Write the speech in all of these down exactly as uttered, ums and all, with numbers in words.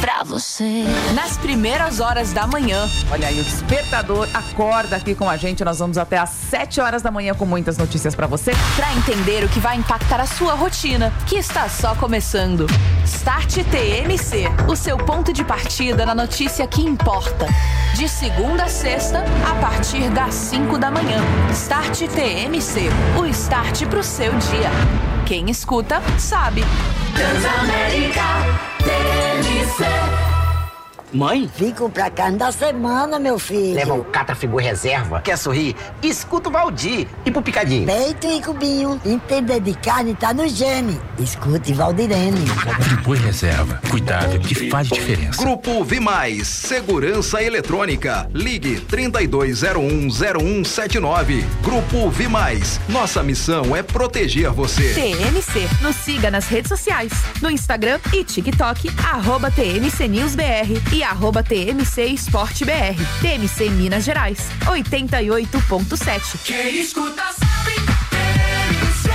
pra você. Nas primeiras horas da manhã. Olha aí, o Despertador acorda aqui com a gente. Nós vamos até às sete horas da manhã com muitas notícias pra você. Pra entender o que vai impactar a sua rotina, que está só começando. Start T M C, o seu ponto de partida na notícia que importa. De segunda a sexta, a partir das cinco da manhã. Start T M C, o start pro seu dia. Quem escuta, sabe. Transamérica T M C. Mãe? Fico pra carne da semana, meu filho. Leva um Catrafigor reserva. Quer sorrir? Escuta o Valdir. E pro picadinho? Peito e cubinho. Entender de carne tá no gene. Escute Valdirene. Friboi reserva. Cuidado que faz diferença. Grupo Vimais. Segurança eletrônica. Ligue trinta e dois zero um zero um sete nove. Grupo Vimais. Nossa missão é proteger você. T M C. Nos siga nas redes sociais. No Instagram e TikTok. Arroba T M C News B R. E arroba T M C Esporte B R. T M C Minas Gerais, oitenta e oito ponto sete. Quem escuta sabe. T M C.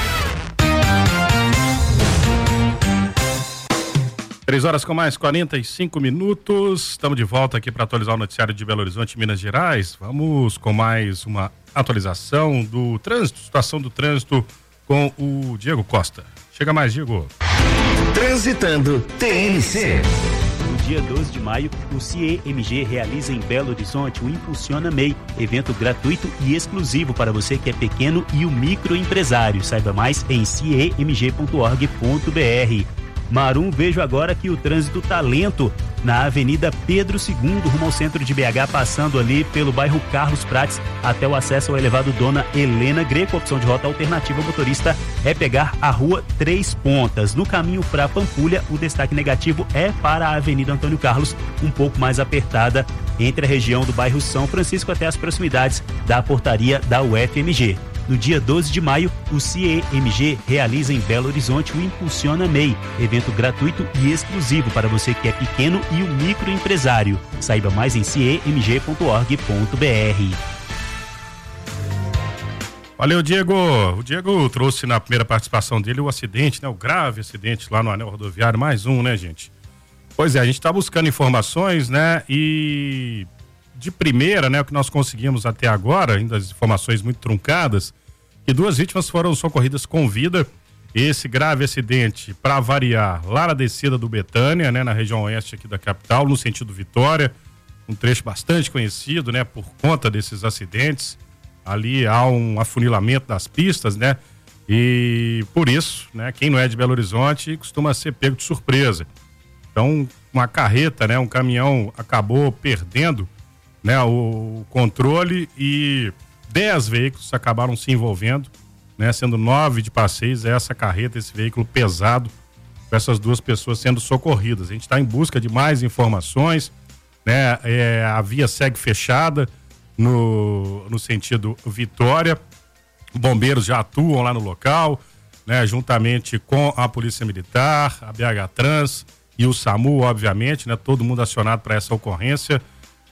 Três horas com mais quarenta e cinco minutos. Estamos de volta aqui para atualizar o noticiário de Belo Horizonte, Minas Gerais. Vamos com mais uma atualização do trânsito, situação do trânsito com o Diego Costa. Chega mais, Diego. Transitando T M C. No dia doze de maio, o C I E M G realiza em Belo Horizonte o Impulsiona M E I, evento gratuito e exclusivo para você que é pequeno e o microempresário. Saiba mais em c i e m g ponto org ponto b r. Marum, vejo agora que o trânsito tá lento na Avenida Pedro segundo, rumo ao centro de B H, passando ali pelo bairro Carlos Prates até o acesso ao elevado Dona Helena Greco. A opção de rota alternativa ao motorista é pegar a rua Três Pontas. No caminho para Pampulha, o destaque negativo é para a Avenida Antônio Carlos, um pouco mais apertada entre a região do bairro São Francisco até as proximidades da portaria da U F M G. No dia doze de maio, o C I E M G realiza em Belo Horizonte o Impulsiona M E I, evento gratuito e exclusivo para você que é pequeno e o microempresário. Saiba mais em c i e m g ponto org ponto b r. Valeu, Diego. O Diego trouxe na primeira participação dele o acidente, né? O grave acidente lá no anel rodoviário, mais um, né, gente? Pois é, a gente está buscando informações, né? E de primeira, né, o que nós conseguimos até agora, ainda as informações muito truncadas, que duas vítimas foram socorridas com vida. Esse grave acidente, para variar, lá na descida do Betânia, né, na região oeste aqui da capital, no sentido Vitória, um trecho bastante conhecido, né, por conta desses acidentes. Ali há um afunilamento das pistas, né, e por isso, né, quem não é de Belo Horizonte costuma ser pego de surpresa. Então, uma carreta, né, um caminhão acabou perdendo, né, o controle e dez veículos acabaram se envolvendo, né, sendo nove de passeios, essa carreta, esse veículo pesado, com essas duas pessoas sendo socorridas. A gente está em busca de mais informações, né, é, a via segue fechada no, no sentido Vitória, bombeiros já atuam lá no local, né, juntamente com a Polícia Militar, a B H Trans e o SAMU, obviamente, né, todo mundo acionado para essa ocorrência.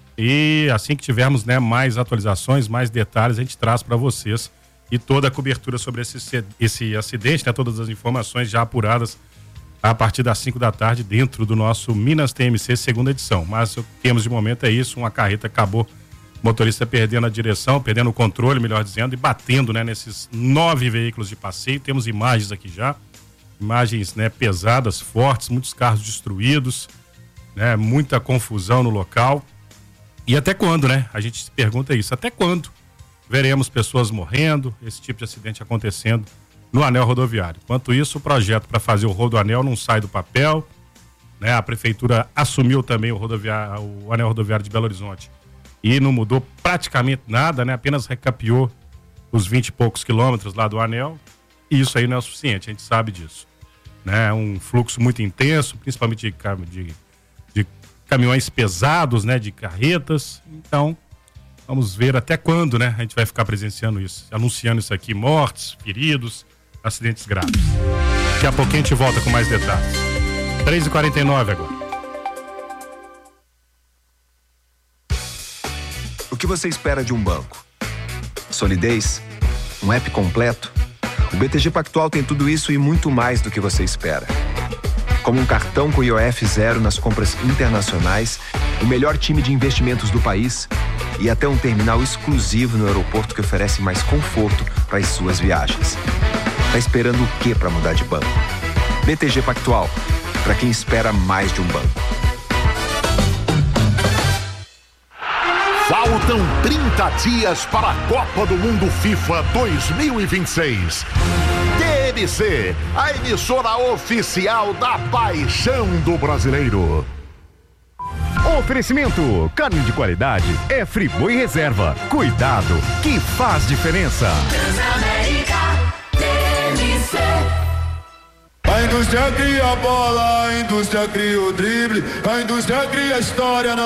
E assim que tivermos, né, mais atualizações, mais detalhes, a gente traz para vocês e toda a cobertura sobre esse, esse acidente, né, todas as informações já apuradas a partir das cinco da tarde dentro do nosso Minas T M C segunda edição. Mas o que temos de momento é isso, uma carreta acabou, o motorista perdendo a direção, perdendo o controle, melhor dizendo, e batendo, né, nesses nove veículos de passeio. Temos imagens aqui já, imagens, né, pesadas, fortes, muitos carros destruídos, né, muita confusão no local. E até quando, né? A gente se pergunta isso, até quando veremos pessoas morrendo, esse tipo de acidente acontecendo no anel rodoviário? Enquanto isso, o projeto para fazer o rodoanel não sai do papel, né? A prefeitura assumiu também o, rodoviário, o anel rodoviário de Belo Horizonte e não mudou praticamente nada, né? Apenas recapeou os vinte e poucos quilômetros lá do anel, e isso aí não é o suficiente, a gente sabe disso, né? Um fluxo muito intenso, principalmente de, de caminhões pesados, né, de carretas. Então, vamos ver até quando, né, a gente vai ficar presenciando isso, anunciando isso aqui, mortes, feridos, acidentes graves. Daqui a pouquinho a gente volta com mais detalhes. três e quarenta e nove agora. O que você espera de um banco? Solidez? Um app completo? O B T G Pactual tem tudo isso e muito mais do que você espera. como um cartão com I O F zero nas compras internacionais, o melhor time de investimentos do país e até um terminal exclusivo no aeroporto que oferece mais conforto para as suas viagens. Tá esperando o quê para mudar de banco? B T G Pactual, para quem espera mais de um banco. Faltam trinta dias para a Copa do Mundo FIFA dois mil e vinte e seis. T N C, a emissora oficial da paixão do brasileiro. Oferecimento, carne de qualidade é Friboi Reserva. Cuidado, que faz diferença. Transamérica, T N C. A indústria cria a bola, a indústria cria o drible, a indústria cria a história.